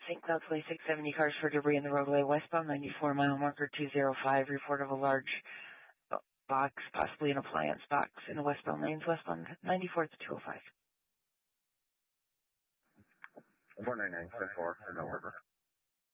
St. Cloud Place 670 cars for debris in the roadway westbound 94 mile marker 205. Report of a large box, possibly an appliance box in the westbound lanes, westbound 94th 205. 499, 4, no order.